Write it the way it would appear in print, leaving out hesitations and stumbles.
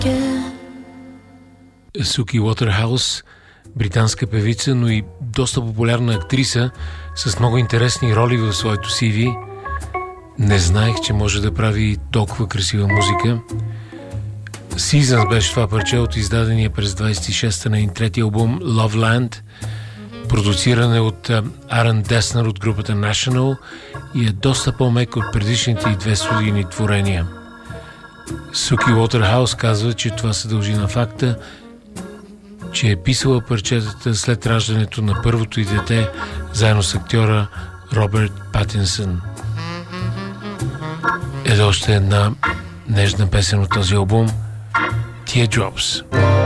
Суки Уотерхаус, британска певица, но и доста популярна актриса с много интересни роли в своето CV. Не знаех, че може да прави толкова красива музика. Seasons беше това парче от издадения през 26-та на третия албум Loveland, продуциране от Арън Деснер от групата National и е доста по-мек от предишните и две студийни творения. Суки Уотерхаус казва, че това се дължи на факта, че е писала парчетата след раждането на първото й дете заедно с актьора Робърт Патинсън. Ето още една нежна песен от този албум, Teardrops.